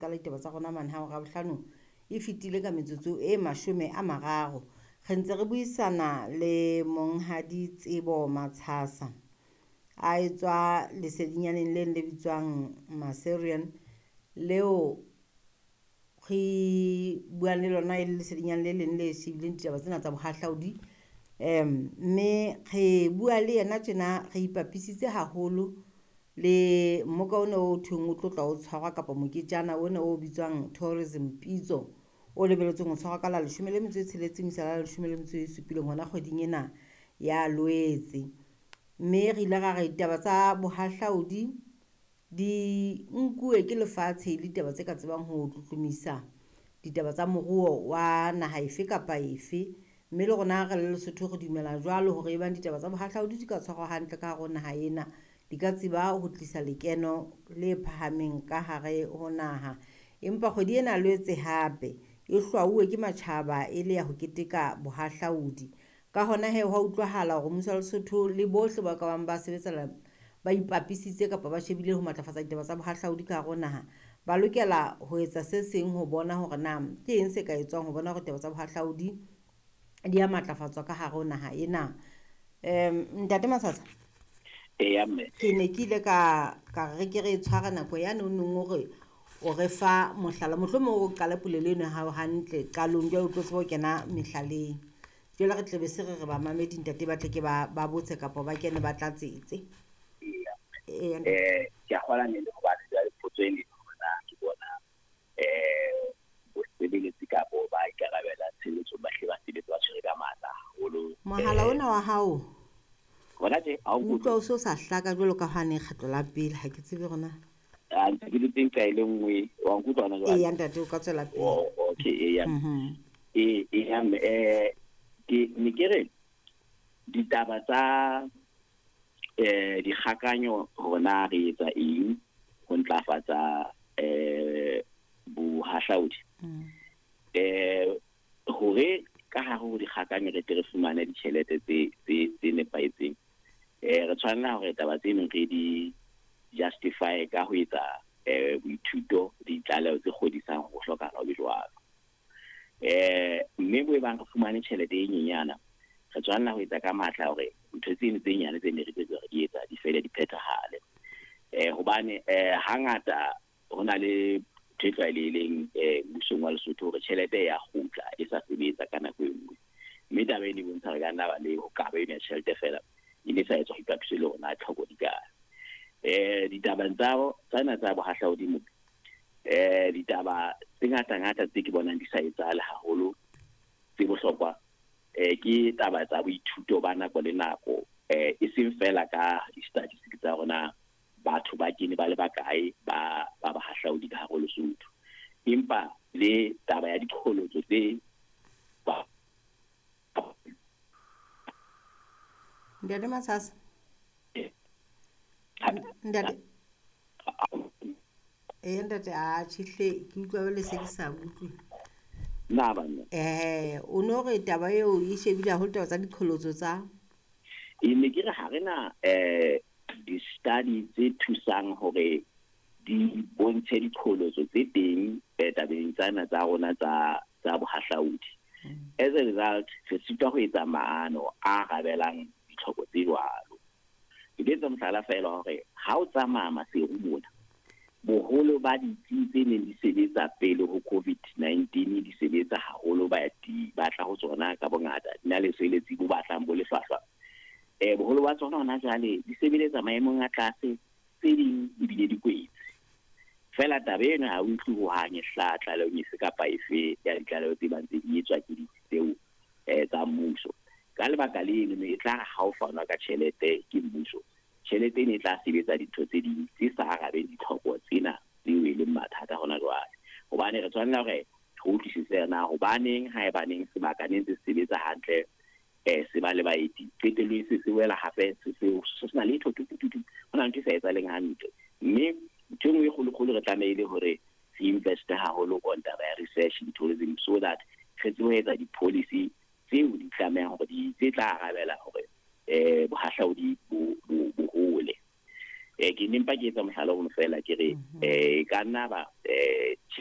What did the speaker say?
ka la ditaba tsa rona mane ha ga bohlano e fitile ka metsotso e 30 re ntse re buisana le monghadi Tsebo Matshasa a etswa lesedinyaneng le bitswang Maserian leo re buang le lona e le lesedinyana le leng le shebileng ditaba tsena tsa bohahlaudi mme re bua le yena tjena re ipapisitse haholo le mmoka ona o thweng o tlotla o tshwarwa kapa moketjana ona o bitswang tourism pitso o lebelletsweng ho tshwarwa ka la 16 misala la 17 hona kgweding ena ya Loetse. Mme re ile ra re ditaba tsa bohahlaudi di nkuwe ke lefatshe le ditaba tse ka tsebang ho tlotlomisa ditaba tsa moruo wa naha efe kapa efe, mme le rona re le Lesotho re dumela jwalo hore ebang ditaba tsa bohahlaudi di ka tshwarwa hantle ka hare ho naha ena di ka tseba ho tlisa lekeno le phahameng ka hare ho naha. Empa kgwedi ena Loetse hape e hlwauwe ke matjhaba e le ya ho keteka bohahlaudi. Ka hona he ho utlwahala hore mmuso wa Lesotho le bohle ba ka bang ba sebetsana ba ipapisitse kapa ba shebile ho matlafatsa ditaba tsa bohahlaudi ka hare ho naha ba lokela ho etsa se seng ho bona hore na ke eng se ka etswang ho bona hore ditaba tsa bohahlaudi di a matlafatswa ka hare ho naha ena. Ntate Matshasa, ke ne ke ile ka re ke re tshwara nako yane o neng o re fa mohlala mohlomong o qala polelo eno ha hantle qalong jwa o tlo tseba ho kena mehlaleng. Jwale re tlebe se re ba mamedi ntate ba tle ke ba botse kapa ba kene ba tlatsetse. Ke akgola ne le go ba le dipotso ene hona ke bona bosebeletsi ka bo ba ikarabela tsheletso ba hle ba sebetsa ba tshwere ka matla haholo. Mohala ona wa hao hona je ha o utlwa o so sa hlaka jwalo ka ha ne kgetlo la pele ha ke tsebe rona ntse ke le teng ka ile nngwe wa nkutlwa hona jwale. Ntate o ka tswela pele. Okay ke ne ke re ditaba tsa dikgakanyo rona re etsa eng ho ntlafatsa bohahlaudi hore ka hare ho dikgakanyo re tle re fumane ditjhelete tse nepahetseng. Re tshwanela hore taba tseno re di justify ka ho etsa boithuto ditlaleho tse kgodisang ho hlokahala ho jwalo. Mme bo ebang re fumane tjhelete e nyenyana re tshwanela ho etsa ka matla hore ntho tseno tse nyane tse ne re tse re etsa di fele di phethahale. Hobane hangata hona le thetwa le leng mmusong wa Lesotho hore tjhelete ya kgutla e sa sebetsa ka nako e nngwe, mme taba e bontsha re ka nna ba le ho ka ba ena tjhelete fela e ne sa etswa ho ipapiswe le hona tlhoko di ka ditabang tsena tsa bohahlaudi mo ditaba tse ngata tse ke bonang di sa etsahale haholo tse bohlokwa ke taba tsa boithuto ba nako le nako, e seng fela ka di-statistics tsa rona batho ba kene ba le bakae ba bahahlaudi ka hare ho Lesotho, empa le taba ya diqholotso tse Ntate Matshasa ntate a chihle ke utlwa le se ke sa utlwe na bana o no re taba eo e shebile ho taba tsa diqholotso tsa ne ke re ha rena di-study tse thusang hore di bontshe diqholotso tse teng tabeng tsena tsa rona tsa bohahlaudi. As a result re sitwa ho etsa maano a rabelang ditlhoko tse jwalo. Ke etsa mohlala fela hore ha o tsamaya maseru mona boholo ba ditsi tse neng di sebetsa pele ho COVID-19 di sebetsa haholo ba batla ho tsona ka bongata di na le seletsi bo batlang bo lehlwahlwa. Boholo ba tsona hona jwale di sebeletsa maemong a tlase tse ding ebile di kwetse fela taba eno ha o utlwe ho hanye hlatla le efe kapa efe ya ditlaleho tse bang tse di etswa ke ditseo tsa mmuso. Ka lebaka leno ne tla ha o fanwa ka tjhelete ke mmuso, tjhelete ne tla sebetsa dintho tse ding tse sa arabeng ditlhoko tsena tseo e leng mathata hona jwale. Hobane re tshwanela hore re utlwisise na hobaneng haebaneng sebaka ne se sebetsa hantle se ba le baeti qetellong se wela hape se na le thotututu hona ntse sa etsa leng hantle. Mme ntho e kgolo re tlamehile hore re invest haholo on taba ya research and tourism so that re tsebe ho etsa di-policy tseo di tlamehang hore di tse tla arabela hore bohahlaudi bo hole. ke nempa ke etsa mohlala ono fela ke re ka nna ba